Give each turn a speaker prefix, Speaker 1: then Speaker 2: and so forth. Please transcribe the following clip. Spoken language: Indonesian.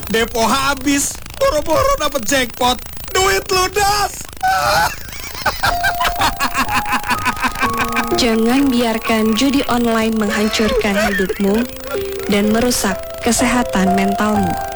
Speaker 1: Depo habis, boro-boro dapet jackpot, duit ludas.
Speaker 2: Jangan biarkan judi online menghancurkan hidupmu dan merusak kesehatan mentalmu.